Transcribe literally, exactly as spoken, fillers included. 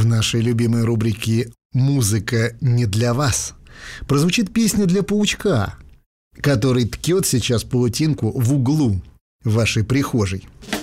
В нашей любимой рубрике «Музыка не для вас» прозвучит песня для паучка, который ткет сейчас паутинку в углу вашей прихожей.